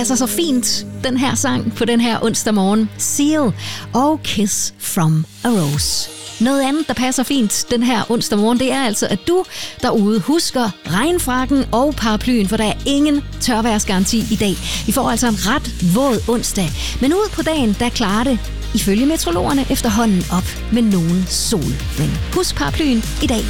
passer så fint, den her sang på den her onsdag morgen. Seal og Kiss from a Rose. Noget andet, der passer fint den her onsdag morgen, det er altså, at du derude husker regnfrakken og paraplyen, for der er ingen tørværsgaranti i dag. Vi får altså en ret våd onsdag, men ud på dagen, der klarer det ifølge meteorologerne efterhånden op med nogen sol. Men husk paraplyen i dag.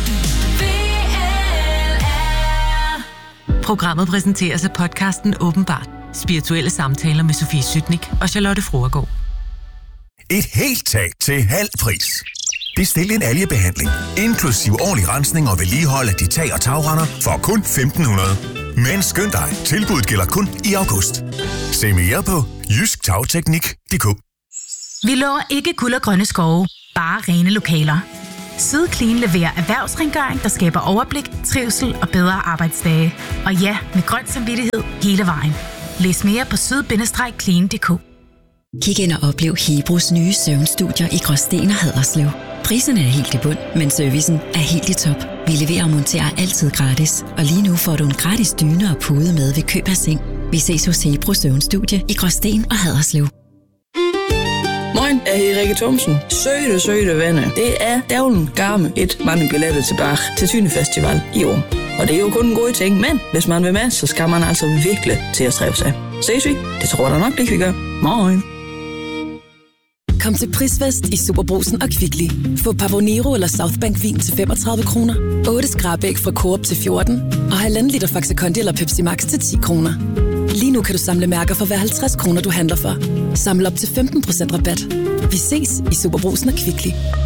Programmet præsenteres af podcasten Åbenbart. Spirituelle samtaler med Sofie Sytnik og Charlotte Fruergaard. Et helt tag til halv pris. Bestil en algebehandling, inklusiv årlig rensning og vedligehold af dit tag- og tagrender for kun 1.500. Men skynd dig, tilbuddet gælder kun i august. Se mere på jysktagteknik.dk. Vi lover ikke guld og grønne skove, bare rene lokaler. Sydclean leverer erhvervsrengøring, der skaber overblik, trivsel og bedre arbejdsdage. Og ja, med grøn samvittighed hele vejen. Læs mere på syd-clean.dk. Kig ind og oplev Hebros nye søvnstudier i Gråsten og Haderslev. Priserne er helt i bund, men servicen er helt i top. Vi leverer og monterer altid gratis, og lige nu får du en gratis dyne og pude med ved køb af seng. Vi ses hos Hebros søvnstudie i Gråsten og Haderslev. Moin, jeg hedder Rikke Thomsen. Søde venner. Det er dævlen garme et mange billetter tilbage til Tyne Festival i år. Og det er jo kun en god ting, men hvis man vil med, så skal man altså virkelig til at stræbe sig. Ses vi? Det tror jeg da nok, det vi gør. Moin. Kom til Prisfest i Superbrugsen og Kvickly. Få Pavonero eller Southbank vin til 35 kroner. 8 skrabæg fra Coop til 14. Og 1,5 liter Faxe Kondi eller Pepsi Max til 10 kroner. Lige nu kan du samle mærker for hver 50 kroner, du handler for. Samle op til 15% rabat. Vi ses i Superbrugsen og Kvickly.